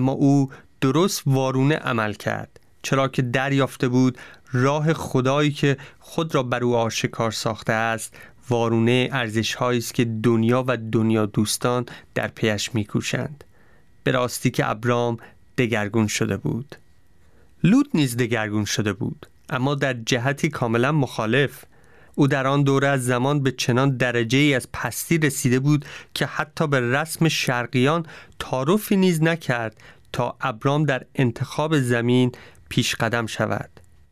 اما او درست وارونه عمل کرد، چرا که دریافته بود راه خدایی که خود را بر او آشکار ساخته است وارونه ارزش‌هایی است که دنیا و دنیا دوستان در پیش می‌کوشند. به راستی که ابرام دگرگون شده بود. لوط نیز دگرگون شده بود، اما در جهتی کاملا مخالف. او در آن دوره از زمان به چنان درجه‌ای از پستی رسیده بود که حتی به رسم شرقیان تعارفی نیز نکرد تا ابرام در انتخاب زمین پیش قدم شود.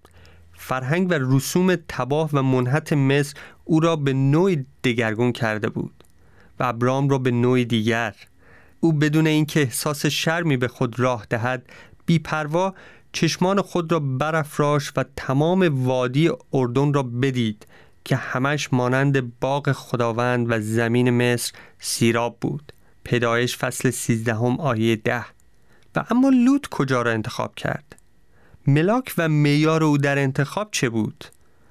فرهنگ و رسوم تباه و منحط مصر او را به نوعی دگرگون کرده بود و ابرام را به نوعی دیگر. او بدون اینکه احساس شرمی به خود راه دهد بی‌پروا چشمان خود را برافراشت و تمام وادی اردن را بدید که همش مانند باغ خداوند و زمین مصر سیراب بود. پیدایش فصل 13 آیه 10. و اما لوط کجا را انتخاب کرد؟ ملاک و معیار او در انتخاب چه بود؟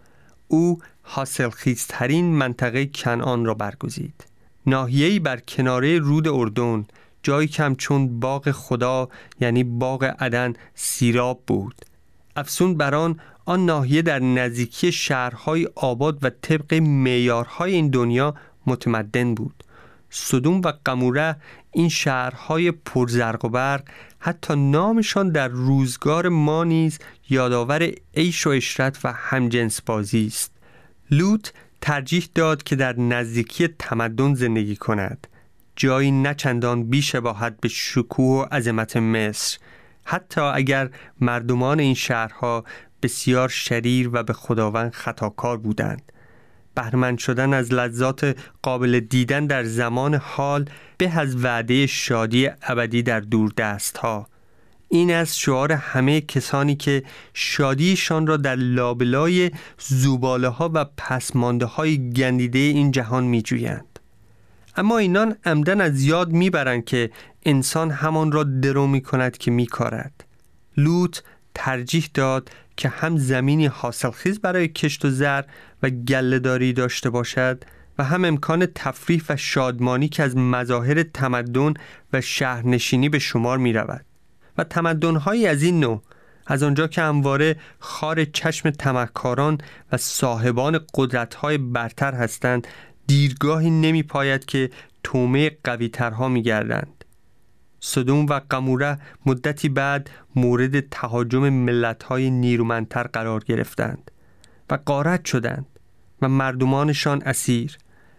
او حاصلخیزترین منطقه کنعان را برگزید. ناحیه‌ای بر کناره رود اردن، جایی که همچون باغ خدا یعنی باغ عدن سیراب بود. افزون بر آن ناحیه در نزدیکی شهرهای آباد و طبق معیارهای این دنیا متمدن بود. سدوم و گموره، این شهرهای پرزرق و برق، حتی نامشان در روزگار ما نیز یادآور عیش و عشرت و همجنس بازی است. لوط ترجیح داد که در نزدیکی تمدن زندگی کند، جایی نچندان بی‌شباهت به شکوه و عظمت مصر، حتی اگر مردمان این شهرها بسیار شریر و به خداوند خطاکار بودند. بهره‌مند شدن از لذات قابل دیدن در زمان حال به از وعده شادی ابدی در دوردست‌ها. این از شعار همه کسانی که شادیشان را در لابلای زباله‌ها و پسمانده‌های گندیده این جهان می‌جویند. اما اینان عمدن از یاد می‌برند که انسان همان را درو می‌کند که می‌کارد. لوط ترجیح داد که هم زمینی حاصلخیز برای کشت و زر و گله‌داری داشته باشد و هم امکان تفریح و شادمانی که از مظاهر تمدن و شهرنشینی به شمار می رود. و تمدن‌هایی از این نوع، از آنجا که همواره خار چشم طمعکاران و صاحبان قدرت‌های برتر هستند، دیرگاهی نمی پاید که طامع قوی‌ترها می گردند. سدوم و گموره مدتی بعد مورد تهاجم ملت‌های نیرومندتر قرار گرفتند و غارت شدند و مردمانشان اسیر.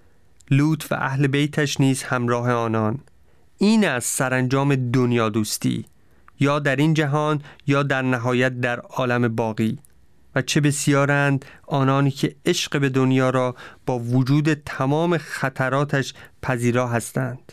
لوط و اهل بیتش نیز همراه آنان. این از سرانجام دنیا دوستی، یا در این جهان یا در نهایت در عالم باقی. و چه بسیارند آنانی که عشق به دنیا را با وجود تمام خطراتش پذیرا هستند.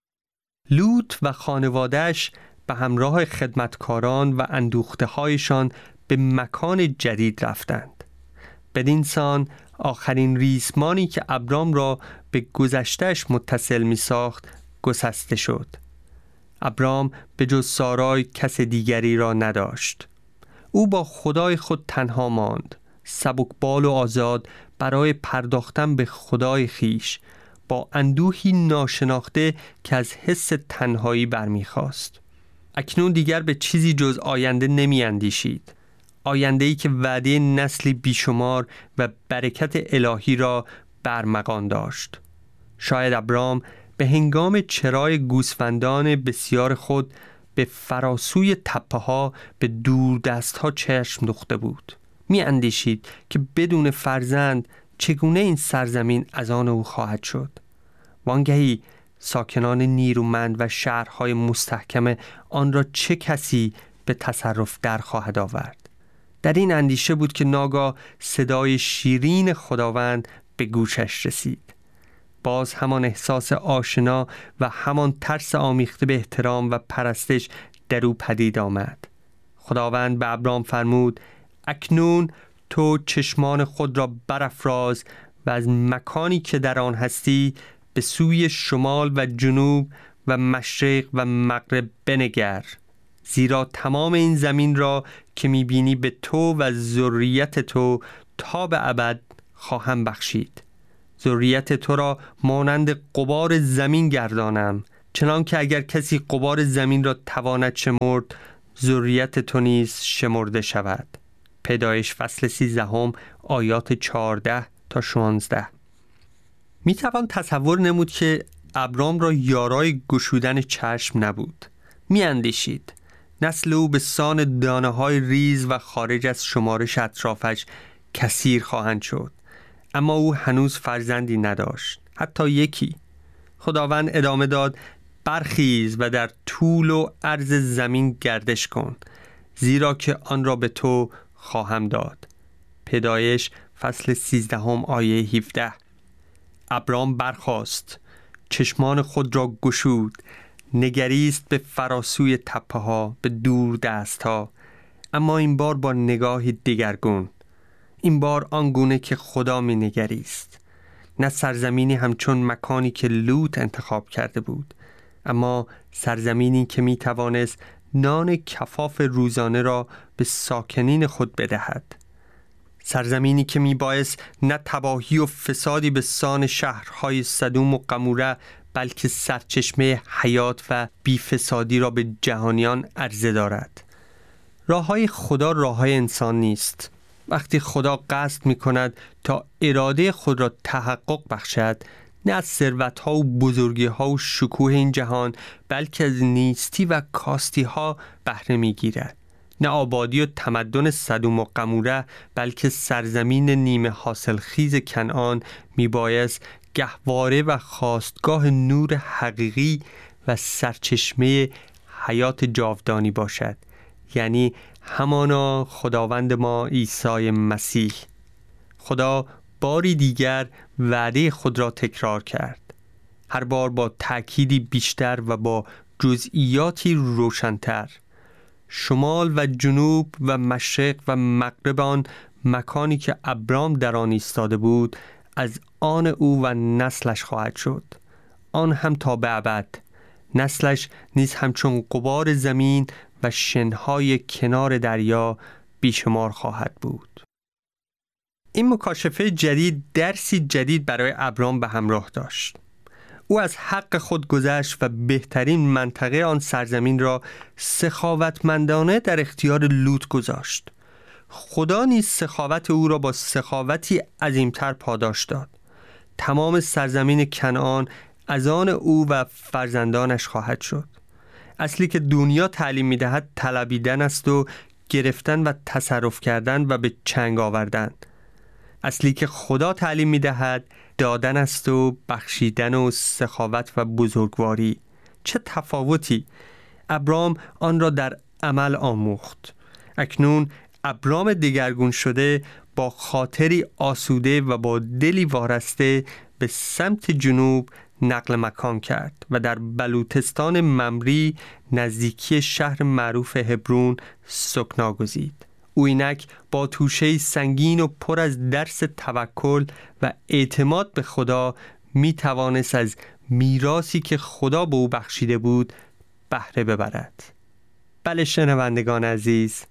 لوط و خانواده‌اش به همراه خدمتکاران و اندوخته‌هایشان به مکان جدید رفتند. بدین سان آخرین ریسمانی که ابرام را به گذشته‌اش متصل می ساخت گسسته شد. ابرام به جز سارای کس دیگری را نداشت. او با خدای خود تنها ماند، سبکبال و آزاد برای پرداختن به خدای خیش، با اندوهی ناشناخته که از حس تنهایی برمیخواست. اکنون دیگر به چیزی جز آینده نمی اندیشید. آینده‌ای که وعده نسلی بیشمار و برکت الهی را برمغان داشت. شاید ابرام به هنگام چرای گوسفندان بسیار خود به فراسوی تپه‌ها به دوردست‌ها چشم دوخته بود. می اندیشید که بدون فرزند چگونه این سرزمین از آن او خواهد شد. وانگهی ساکنان نیرومند و شهرهای مستحکم آن را چه کسی به تصرف در خواهد آورد. در این اندیشه بود که ناگاه صدای شیرین خداوند به گوشش رسید. باز همان احساس آشنا و همان ترس آمیخته به احترام و پرستش در او پدید آمد. خداوند به ابرام فرمود: اکنون تو چشمان خود را برافراز و از مکانی که در آن هستی به سوی شمال و جنوب و مشرق و مغرب بنگر، زیرا تمام این زمین را که می‌بینی به تو و ذریت تو تا به ابد خواهم بخشید. ذریت تو را مانند غبار زمین گردانم چنان که اگر کسی غبار زمین را تواند شمرد، ذریت تو نیز شمرده شود. پیدایش فصل 13 آیات 14 تا 16. می توان تصور نمود که ابرام را یارای گشودن چشم نبود. می اندیشید نسل او به سان دانه های ریز و خارج از شمارش اطرافش کثیر خواهند شد. اما او هنوز فرزندی نداشت، حتی یکی. خداوند ادامه داد: برخیز و در طول و عرض زمین گردش کن، زیرا که آن را به تو خواهم داد. پیدایش فصل 13 آیه 17. ابرام برخاست، چشمان خود را گشود، نگریست به فراسوی تپه ها، به دور دست ها، اما این بار با نگاهی دگرگون. این بار آنگونه که خدا می نگریست، نه سرزمینی همچون مکانی که لوط انتخاب کرده بود، اما سرزمینی که می توانست نان کفاف روزانه را به ساکنین خود بدهد. سرزمینی که می بایست نه تباهی و فسادی به سان شهرهای سدوم و قموره، بلکه سرچشمه حیات و بیفسادی را به جهانیان عرضه دارد. راههای خدا راههای انسان نیست. وقتی خدا قصد می کند تا اراده خود را تحقق بخشد، نه از ثروت‌ها و بزرگی‌ها و شکوه این جهان، بلکه از نیستی و کاستی‌ها بهره می‌گیرد. نه آبادی و تمدن سدوم و قموره، بلکه سرزمین نیمه حاصلخیز کنعان میبایست گهواره و خاستگاه نور حقیقی و سرچشمه حیات جاودانی باشد، یعنی همانا خداوند ما عیسی مسیح. خدا باری دیگر وعده خود را تکرار کرد، هر بار با تأکیدی بیشتر و با جزئیاتی روشن‌تر. شمال و جنوب و مشرق و مغرب آن مکانی که ابرام در آن ایستاده بود از آن او و نسلش خواهد شد، آن هم تا به ابد. نسلش نیز همچون غبار زمین و شنهای کنار دریا بیشمار خواهد بود. این مکاشفه جدید درسی جدید برای ابرام به همراه داشت. او از حق خود گذشت و بهترین منطقه آن سرزمین را سخاوتمندانه در اختیار لوط گذاشت. خدا نیز سخاوت او را با سخاوتی عظیمتر پاداش داد. تمام سرزمین کنعان از آن او و فرزندانش خواهد شد. اصلی که دنیا تعلیم می‌دهد طلبیدن است و گرفتن و تصرف کردن و به چنگ آوردن. اصلی که خدا تعلیم می‌دهد دادن است و بخشیدن و سخاوت و بزرگواری. چه تفاوتی! ابرام آن را در عمل آموخت. اکنون ابرام دگرگون شده با خاطری آسوده و با دلی وارسته به سمت جنوب نقل مکان کرد و در بلوچستان ممری نزدیکی شهر معروف هبرون سکنا گزید. او اینک با توشه سنگین و پر از درس توکل و اعتماد به خدا می توانست از میراثی که خدا به او بخشیده بود بهره ببرد. بله شنوندگان عزیز،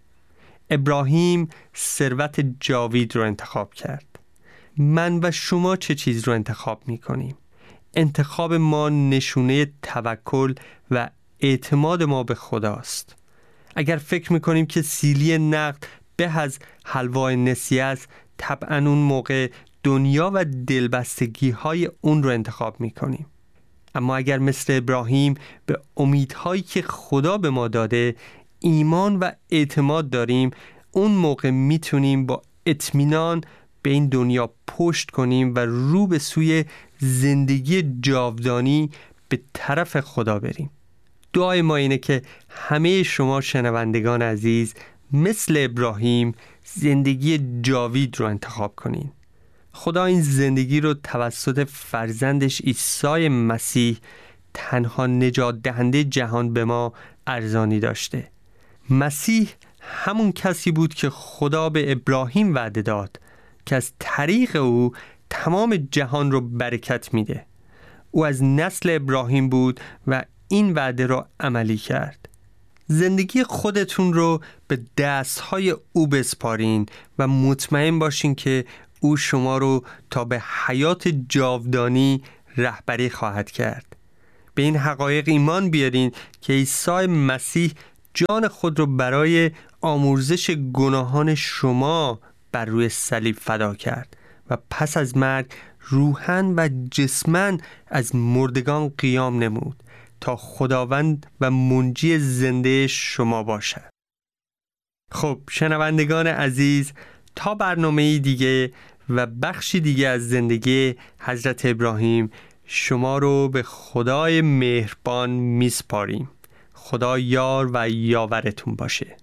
ابراهیم ثروت جاوید رو انتخاب کرد. من و شما چه چیز رو انتخاب می کنیم؟ انتخاب ما نشونه توکل و اعتماد ما به خداست. اگر فکر میکنیم که سیلی نقد به از حلوای نسیه است، طبعاً اون موقع دنیا و دلبستگی های اون رو انتخاب میکنیم. اما اگر مثل ابراهیم به امیدهایی که خدا به ما داده ایمان و اعتماد داریم، اون موقع میتونیم با اطمینان به این دنیا پشت کنیم و رو به سوی زندگی جاودانی به طرف خدا بریم. دعای ما اینه که همه شما شنوندگان عزیز مثل ابراهیم زندگی جاوید رو انتخاب کنین. خدا این زندگی رو توسط فرزندش عیسی مسیح تنها نجات دهنده جهان به ما ارزانی داشته. مسیح همون کسی بود که خدا به ابراهیم وعده داد که از طریق او تمام جهان رو برکت میده. او از نسل ابراهیم بود و این وعده را عملی کرد. زندگی خودتون رو به دستهای او بسپارین و مطمئن باشین که او شما رو تا به حیات جاودانی رهبری خواهد کرد. به این حقایق ایمان بیارین که عیسی مسیح جان خود رو برای آمرزش گناهان شما بر روی صلیب فدا کرد و پس از مرگ روحاً و جسماً از مردگان قیام نمود تا خداوند و منجی زنده شما باشد. خب شنوندگان عزیز، تا برنامه دیگه و بخشی دیگه از زندگی حضرت ابراهیم شما رو به خدای مهربان میسپاریم. خدا یار و یاورتون باشه.